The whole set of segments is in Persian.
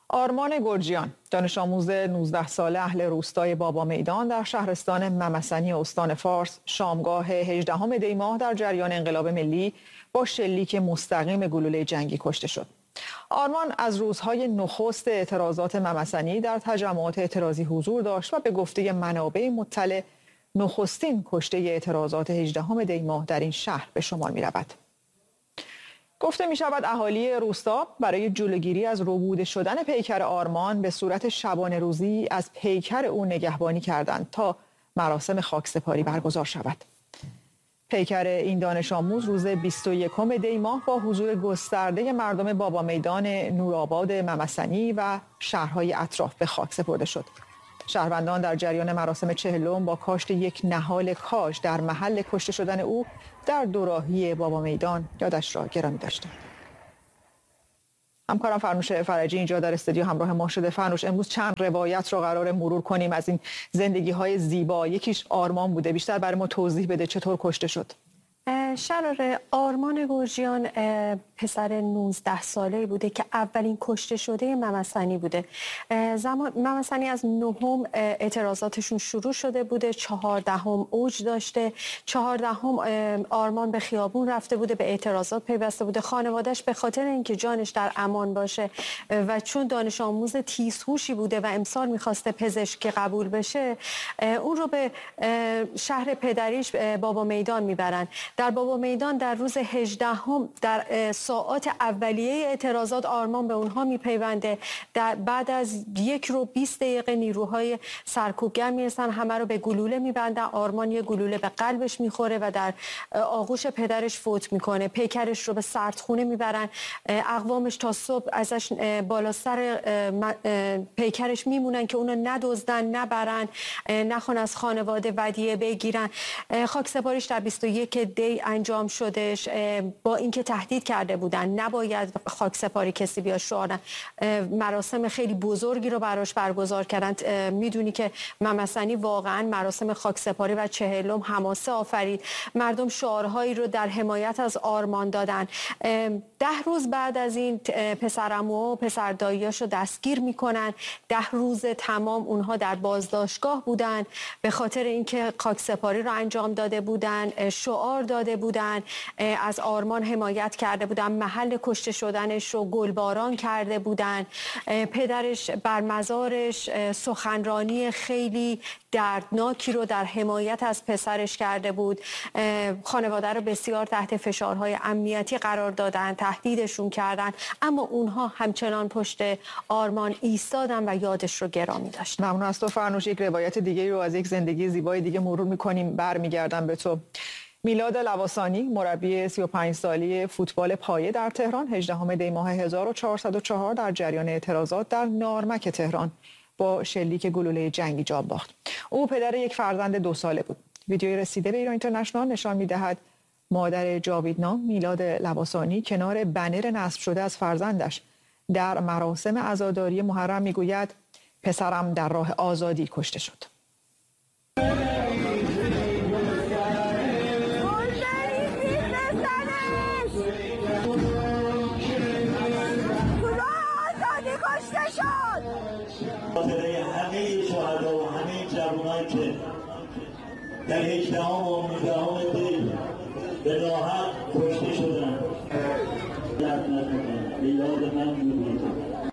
آرمان گرجیان، دانش آموز 19 ساله اهل روستای بابا میدان در شهرستان ممسنی استان فارس، شامگاه 18 دی ماه در جریان انقلاب ملی با شلیک مستقیم گلوله جنگی کشته شد. آرمان از روزهای نخست اعتراضات ممسنی در تجمعات اعتراضی حضور داشت و به گفته منابع مطلع نخستین کشته اعتراضات 18 دی ماه در این شهر به شمار می رود. گفته می شود اهالی روستا برای جلوگیری از ربوده شدن پیکر آرمان به صورت شبانه روزی از پیکر او نگهبانی کردند تا مراسم خاکسپاری برگزار شود. پیکر این دانش آموز روز 21 دی ماه با حضور گسترده مردم بابا میدان، نورآباد، ممسنی و شهرهای اطراف به خاک سپرده شد. شهروندان در جریان مراسم 40 با کاشت یک نهال کاج در محل کشته شدن او در دوراهی بابا میدان یادش را گرامی داشتند. همکارم فرنوش فرجی اینجا در استودیو همراه ما شده. فرنوش، امروز چند روایت رو قرار مرور کنیم از این زندگی‌های زیبا. یکیش آرمان بوده، بیشتر برای ما توضیح بده چطور کشته شد؟ شراره، آرمان گرجیان پسر 19 ساله بوده که اولین کشته شده ممسنی بوده. ممسنی از 9 اعتراضاتشون شروع شده بوده، 14 اوج داشته، 14 آرمان به خیابون رفته بوده، به اعتراضات پیوسته بوده. خانواده‌اش به خاطر اینکه جانش در امان باشه و چون دانش آموز تیزهوشی بوده و امسال میخواسته پزشکی قبول بشه، اون رو به شهر پدریش بابا میدان میبرن. در بابا میدان در روز 18 در ساعات اولیه اعتراضات آرمان به اونها میپیونده. بعد از 1 رو 20 دقیقه نیروهای سرکوبگر میرسن، همه رو به گلوله میبندن. آرمان یه گلوله به قلبش میخوره و در آغوش پدرش فوت میکنه. پیکرش رو به سردخونه میبرن. اقوامش تا صبح ازش بالا سر پیکرش میمونن که اونو ندزدن، نبرن، نخوان از خانواده ودیعه بگیرن. خاکسپاریش در 21 دی انجام شدش. با اینکه تهدید کرده بودن نباید خاکسپاری کسی بیاد شعار، مراسم خیلی بزرگی رو براش برگزار کردن. میدونی که ممسنی واقعا مراسم خاکسپاری و 40 حماسه آفرید. مردم شعارهایی رو در حمایت از آرمان دادن. 10 روز بعد از این پسرعمو و پسر داییاشو دستگیر میکنن. 10 روز تمام اونها در بازداشتگاه بودن به خاطر اینکه خاکسپاری رو انجام داده بودن، شعار داده بودن، از آرمان حمایت کرده بودن، محل کشته شدنش رو گلباران کرده بودن. پدرش بر مزارش سخنرانی خیلی دردناکی رو در حمایت از پسرش کرده بود. خانواده رو بسیار تحت فشارهای امنیتی قرار دادن، تهدیدشون کردن، اما اونها همچنان پشت آرمان ایستادن و یادش رو گرامی داشتن. ممنون از تو فرنوش. یک روایت دیگه رو از یک زندگی زیبای دیگه مرور می‌کنیم. برمیگردم به تو. میلاد لواسانی، مربی 35 ساله فوتبال پایه در تهران، 18 دی ماه 1404 در جریان اعتراضات در نارمک تهران با شلیک گلوله جنگی جان باخت. او پدر یک فرزند 2 ساله بود. ویدیویی رسیده به ایران اینترنشنال نشان می‌دهد مادر جاویدنام میلاد لواسانی کنار بنر نصب شده از فرزندش در مراسم عزاداری محرم میگوید پسرم در راه آزادی کشته شد. خاطره همه شهدا و همه جوانایی که در 18 و 19 دی به راحت کشته شدن. یاد من بود.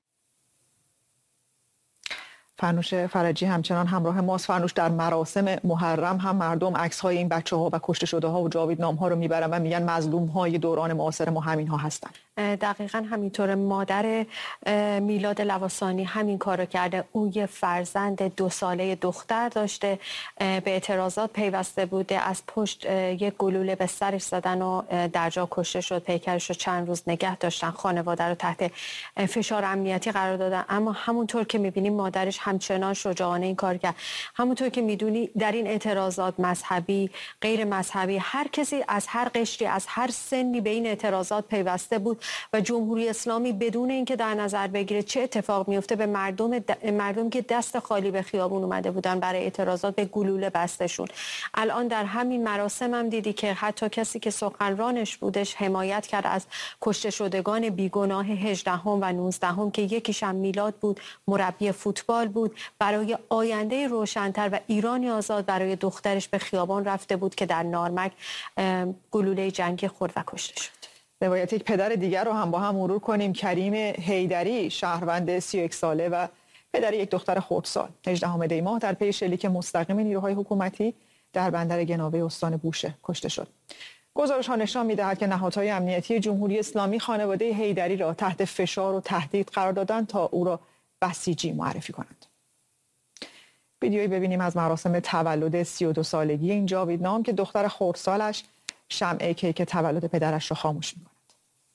فرنوش فرجی همچنان همراه ماست. فرنوش، در مراسم محرم هم مردم عکس‌های این بچه‌ها و کشته شده‌ها و جاویدنام‌ها رو میبرن و میگن مظلوم‌های دوران معاصر ما همین‌ها هستن. دقیقاً همینطوره. مادر میلاد لواسانی همین کارو کرده. او یه فرزند 2 ساله دختر داشته، به اعتراضات پیوسته بوده، از پشت یک گلوله به سرش زدن و در جا کشته شد. پیکرش رو چند روز نگه داشتن، خانواده رو تحت فشار امنیتی قرار دادن، اما همونطور که می‌بینیم مادرش همچنان شجاعانه این کار کرد. همونطور که میدونی در این اعتراضات مذهبی، غیر مذهبی، هر کسی از هر قشری، از هر سنی به این اعتراضات پیوسته بود و جمهوری اسلامی بدون اینکه در نظر بگیره چه اتفاق میفته به مردم که دست خالی به خیابون اومده بودن برای اعتراضات به گلوله بستشون. الان در همین مراسم هم دیدی که حتی کسی که سخنرانش بودش حمایت کرد از کشته شدگان بیگناه 18 و 19 که یکیش هم میلاد بود، مربی فوتبال بود، برای آینده روشن‌تر و ایرانی آزاد برای دخترش به خیابان رفته بود که در نارمک گلوله جنگی خورد و کشته شد. روایت یک پدر دیگر رو هم با هم مرور کنیم. کریم حیدری، شهروند 31 ساله و پدر یک دختر خردسال، 18 دی ماه در پی شلیک مستقیم نیروهای حکومتی در بندر گناوه استان بوشهر کشته شد. گزارش‌ها نشان می‌دهد که نهادهای امنیتی جمهوری اسلامی خانواده حیدری را تحت فشار و تهدید قرار دادند تا او را بسیجی معرفی کنند. ویدیویی ببینیم از مراسم تولد 32 سالگی این جاوید نام که دختر خردسالش شمع کیک تولد پدرش را خاموش می‌کند.